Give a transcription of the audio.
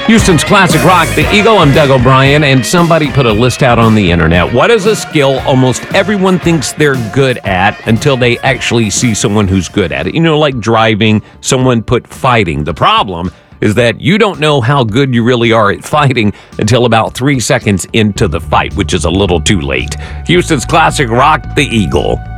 Houston's classic rock, The Eagle. I'm Doug O'Brien, and somebody put a list out on the internet. What is a skill almost everyone thinks they're good at until they actually see someone who's good at it? You know, like driving, someone put fighting. The problem is that you don't know how good you really are at fighting until about 3 seconds into the fight, which is a little too late. Houston's classic rock, The Eagle.